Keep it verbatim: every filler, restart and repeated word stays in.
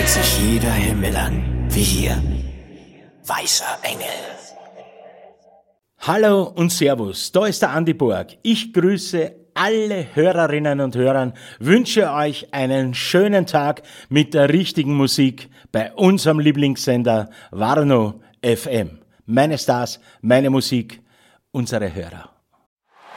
sich jeder Himmel an, wie hier. Weißer Engel. Hallo und Servus, da ist der Andi Borg. Ich grüße alle Hörerinnen und Hörer, wünsche euch einen schönen Tag mit der richtigen Musik bei unserem Lieblingssender Warnow F M. Meine Stars, meine Musik, unsere Hörer.